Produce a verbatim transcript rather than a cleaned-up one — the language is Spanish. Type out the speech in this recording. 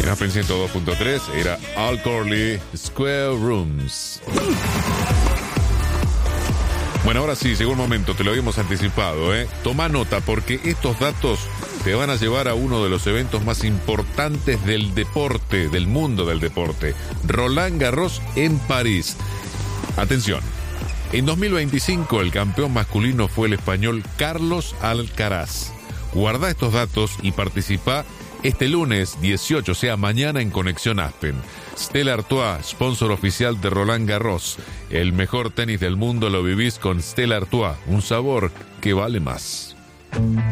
En Aspen ciento dos punto tres era Al Corley, Square Rooms. Bueno, ahora sí, llegó el momento, te lo habíamos anticipado, ¿eh? Toma nota, porque estos datos te van a llevar a uno de los eventos más importantes del deporte, del mundo del deporte. Roland Garros en París. Atención, en dos mil veinticinco el campeón masculino fue el español Carlos Alcaraz. Guarda estos datos y participa este lunes dieciocho, o sea, mañana en Conexión Aspen. Stella Artois, sponsor oficial de Roland Garros. El mejor tenis del mundo lo vivís con Stella Artois, un sabor que vale más.